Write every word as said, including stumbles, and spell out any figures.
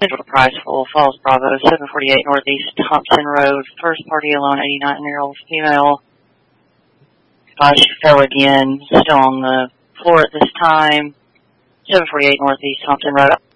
Central to Priceville, Falls Bravo, seven forty-eight Northeast Thompson Road. First party alone, eighty-nine-year-old female. Uh, she fell again, still on the floor at this time. seven forty-eight Northeast Thompson Road.